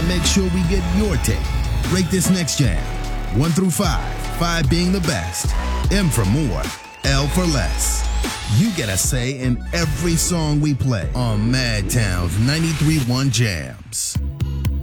make sure we get your take. Rate this next jam. 1 through 5. 5 being the best. M for more. L for less. You get a say in every song we play on Madtown's 93.1 Jams.